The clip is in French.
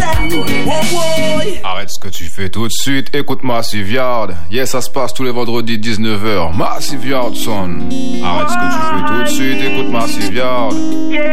Arrête ce que tu fais tout de suite, écoute Massive Yard. Yeah, ça se passe tous les vendredis 19h. Massive Yard, son. Arrête ce que tu fais tout de suite, écoute Massive Yard.